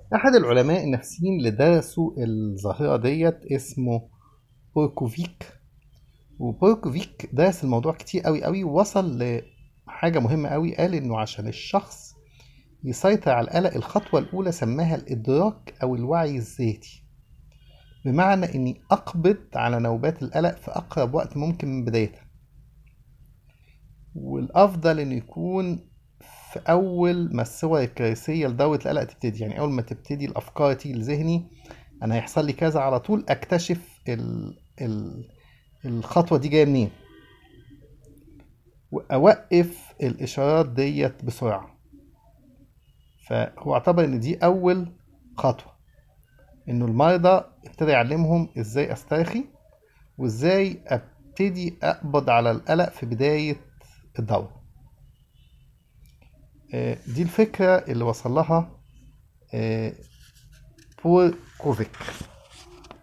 أحد العلماء النفسيين اللي درسوا الظاهرة ديت اسمه بوركوفيك. وبوركوفيك درس الموضوع كتير قوي ووصل لحاجة مهمة قوي. قال إنه عشان الشخص يسيطر على القلق، الخطوة الأولى سماها الإدراك أو الوعي الذاتي، بمعنى إني أقبض على نوبات القلق في أقرب وقت ممكن من بدايتها. والأفضل إنه يكون في أول ما الصور الكارثية لدورة القلق تبتدي، يعني أول ما تبتدي الأفكار تيجي لذهني أنا هيحصل لي كذا، على طول أكتشف الخطوة دي جاية منين، وأوقف الإشارات ديت بسرعة. فهو اعتبر إن دي أول خطوة، إنه المرضى ابتدى يعلمهم إزاي أسترخي وإزاي أبتدي أقبض على القلق في بداية الدورة. دي الفكرة اللي وصل لها بول كوفيك.